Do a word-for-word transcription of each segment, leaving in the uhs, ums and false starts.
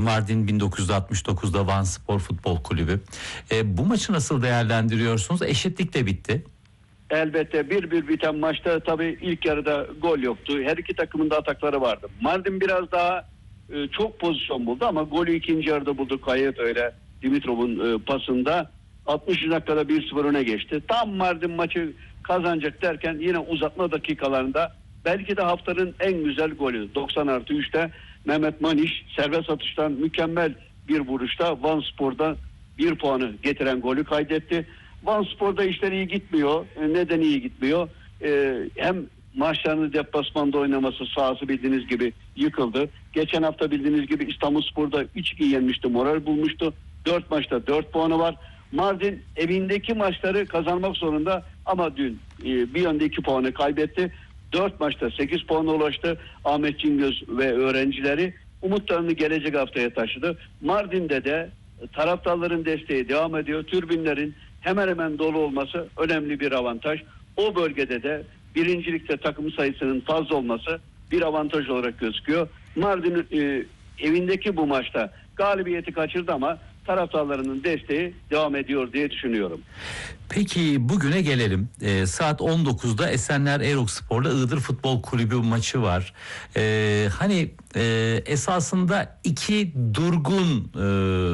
Mardin bin dokuz yüz altmış dokuzda Van Spor Futbol Kulübü. E, bu maçı nasıl değerlendiriyorsunuz? Eşitlikle bitti. Elbette bir bir biten maçta tabii ilk yarıda gol yoktu. Her iki takımın da atakları vardı. Mardin biraz daha e, çok pozisyon buldu ama golü ikinci yarıda buldu. Kayıt öyle Dimitrov'un e, pasında altmışıncı dakikada bir sıfır öne geçti. Tam Mardin maçı kazanacak derken yine uzatma dakikalarında belki de haftanın en güzel golü doksan artı üçte Mehmet Maniş serbest atıştan mükemmel bir vuruşta Van Spor'da bir puanı getiren golü kaydetti. Van Spor'da işler iyi gitmiyor. Neden iyi gitmiyor? Ee, hem maçlarını deplasmanda oynaması, sahası bildiğiniz gibi yıkıldı. Geçen hafta bildiğiniz gibi İstanbulspor'da üç iki yenmişti, moral bulmuştu. dört maçta dört puanı var. Mardin evindeki maçları kazanmak zorunda ama dün e, bir yönde iki puanı kaybetti. dört maçta sekiz puana ulaştı. Ahmet Cingöz ve öğrencileri umutlarını gelecek haftaya taşıdı. Mardin'de de taraftarların desteği devam ediyor. Tribünlerin hemen hemen dolu olması önemli bir avantaj. O bölgede de birincilikte takım sayısının fazla olması bir avantaj olarak gözüküyor. Mardin e, evindeki bu maçta galibiyeti kaçırdı ama taraftarlarının desteği devam ediyor diye düşünüyorum. Peki bugüne gelelim. Ee, saat on dokuzda Esenler Erokspor'la Iğdır Futbol Kulübü maçı var. Ee, hani e, esasında iki durgun e,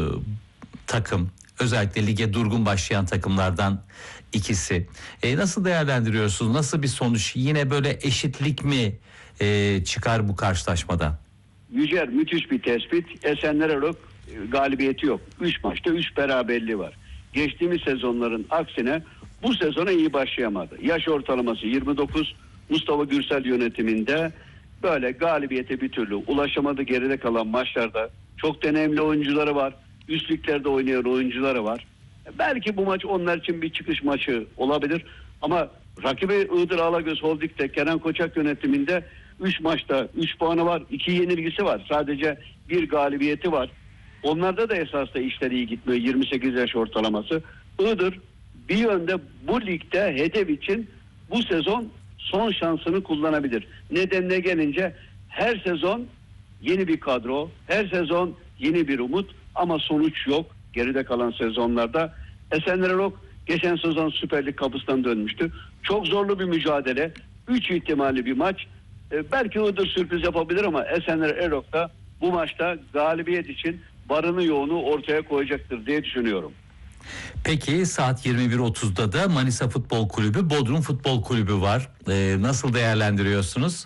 takım, özellikle lige durgun başlayan takımlardan ikisi. E, nasıl değerlendiriyorsunuz? Nasıl bir sonuç? Yine böyle eşitlik mi e, çıkar bu karşılaşmada? Yücer, müthiş bir tespit. Esenler Erok galibiyeti yok. üç maçta üç beraberliği var. Geçtiğimiz sezonların aksine bu sezona iyi başlayamadı. Yaş ortalaması yirmi dokuz. Mustafa Gürsel yönetiminde böyle galibiyete bir türlü ulaşamadı. Geride kalan maçlarda çok deneyimli oyuncuları var. Üst liglerde oynayan oyuncuları var. Belki bu maç onlar için bir çıkış maçı olabilir. Ama rakibi Iğdır Alagöz Holding'de Kenan Koçak yönetiminde üç maçta üç puanı var. iki yenilgisi var. Sadece bir galibiyeti var. Onlarda da esasında işler iyi gitmiyor. yirmi sekiz yaş ortalaması. Iğdır bir yönde bu ligde hedef için bu sezon son şansını kullanabilir. Nedenine gelince her sezon yeni bir kadro, her sezon yeni bir umut ama sonuç yok. Geride kalan sezonlarda Esenler Erok geçen sezon Süper Lig kapısından dönmüştü. Çok zorlu bir mücadele. üç ihtimalli bir maç. Ee, belki Iğdır sürpriz yapabilir ama Esenler Erok da bu maçta galibiyet için varını yoğunu ortaya koyacaktır diye düşünüyorum. Peki saat yirmi bir otuzda da Manisa Futbol Kulübü, Bodrum Futbol Kulübü var. Ee, nasıl değerlendiriyorsunuz?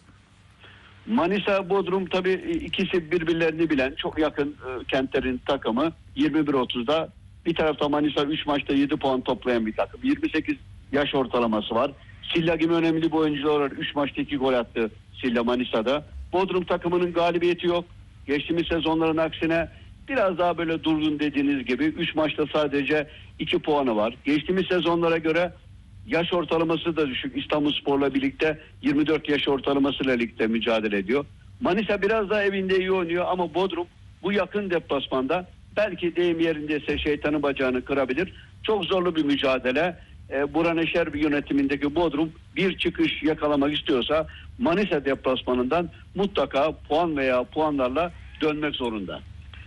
Manisa, Bodrum tabii ikisi birbirlerini bilen çok yakın e, kentlerin takımı. yirmi bir otuzda bir tarafta Manisa üç maçta yedi puan toplayan bir takım. yirmi sekiz yaş ortalaması var. Silla gibi önemli bir oyuncular var. üç maçta iki gol attı Silla Manisa'da. Bodrum takımının galibiyeti yok. Geçtiğimiz sezonların aksine biraz daha böyle durgun dediğiniz gibi üç maçta sadece iki puanı var. Geçtiğimiz sezonlara göre yaş ortalaması da düşük. İstanbulspor'la birlikte yirmi dört yaş ortalamasıyla ligde mücadele ediyor. Manisa biraz daha evinde iyi oynuyor ama Bodrum bu yakın deplasmanda belki deyim yerindeyse şeytanın bacağını kırabilir. Çok zorlu bir mücadele. E, Burhan Eşer bir yönetimindeki Bodrum bir çıkış yakalamak istiyorsa Manisa deplasmanından mutlaka puan veya puanlarla dönmek zorunda.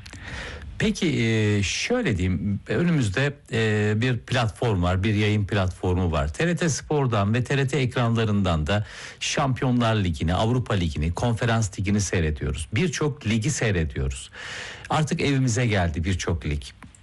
Peki şöyle diyeyim, önümüzde bir platform var, bir yayın platformu var. T R T Spor'dan ve T R T ekranlarından da Şampiyonlar Ligi'ni, Avrupa Ligi'ni, Konferans Ligi'ni seyrediyoruz. Birçok ligi seyrediyoruz. Artık evimize geldi birçok lig.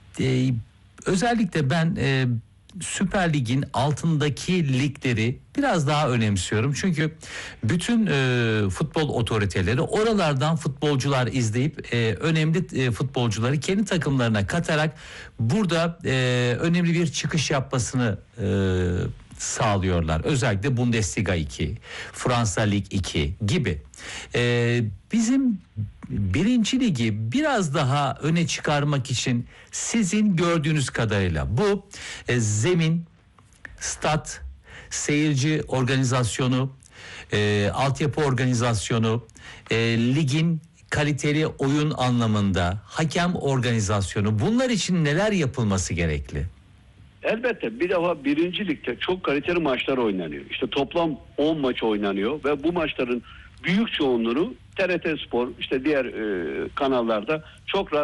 Özellikle ben Süper Lig'in altındaki ligleri biraz daha önemsiyorum. Çünkü bütün e, futbol otoriteleri oralardan futbolcular izleyip e, önemli e, futbolcuları kendi takımlarına katarak burada e, önemli bir çıkış yapmasını e, sağlıyorlar. Özellikle Bundesliga iki, Fransa Lig iki gibi. E, bizim birinci ligi biraz daha öne çıkarmak için sizin gördüğünüz kadarıyla bu e, zemin, stat, seyirci organizasyonu, e, altyapı organizasyonu, e, ligin kaliteli oyun anlamında hakem organizasyonu, bunlar için neler yapılması gerekli? Elbette bir defa birinci ligde çok kaliteli maçlar oynanıyor. İşte toplam on maç oynanıyor ve bu maçların büyük çoğunluğunu T R T Spor, işte diğer e, kanallarda çok rahat